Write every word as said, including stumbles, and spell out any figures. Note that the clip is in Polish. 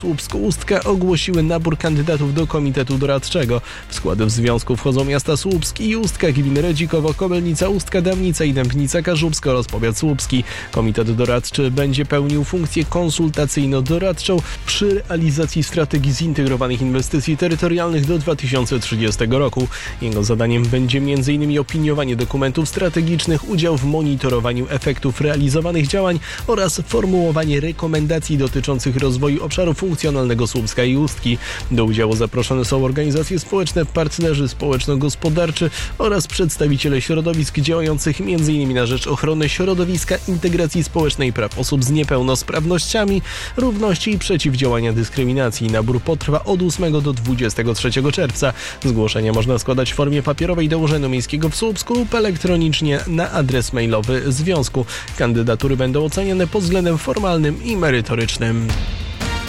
Słupsk-Ustka ogłosiły nabór kandydatów do komitetu doradczego. W skład związku wchodzą miasta Słupsk i Ustka, gminy Redzikowo, Kobylnica, Ustka, Dębnica i Dębnica Karzubska oraz powiat słupski. Komitet doradczy będzie pełnił funkcję konsultacyjno-doradczą przy realizacji strategii zintegrowanych inwestycji terytorialnych do dwa tysiące trzydziestego roku. Jego zadaniem będzie m in opiniowanie dokumentów strategicznych, udział w monitorowaniu efektów realizowanych działań oraz formułowanie rekomendacji dotyczących rozwoju obszaru funkcjonalnego Słupska i Ustki. Do udziału zaproszone są organizacje społeczne, partnerzy społeczno-gospodarczy oraz przedstawiciele środowisk działających m in na rzecz ochrony środowiska, integracji społecznej i praw osób z niepełnosprawnościami, równości i przeciwdziałania dyskryminacji. Nabór potrwa od ósmego do dwudziestego trzeciego czerwca. Zgłoszenia można składać w formie papierowej do Urzędu Miejskiego w Słupsku lub elektronicznie na adres mailowy związku. Kandydatury będą oceniane pod względem formalnym i merytorycznym.